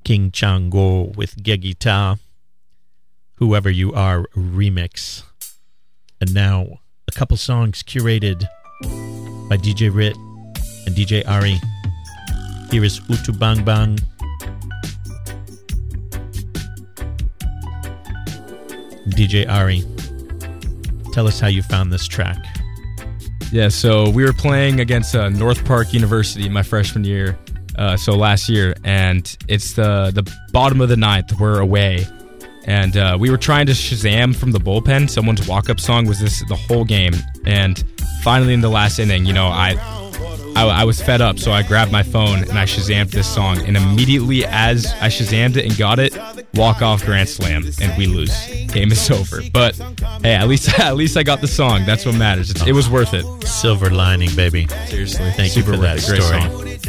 King Chango with Gegita, Whoever You Are remix. And now, a couple songs curated by DJ Rit and DJ Ari. Here is Utu Bang Bang. DJ Ari, tell us how you found this track. Yeah, so we were playing against North Park University my freshman year, so last year, and it's the bottom of the ninth. We're away, and we were trying to Shazam from the bullpen. Someone's walk-up song was this the whole game, and finally in the last inning, you know, I was fed up, so I grabbed my phone and I Shazammed this song, and immediately as I Shazammed it and got it, walk-off grand slam, and we lose. Game is over. But hey, at least I got the song. That's what matters. It was worth it. Silver lining, baby. Seriously, thank you for that great story. Song.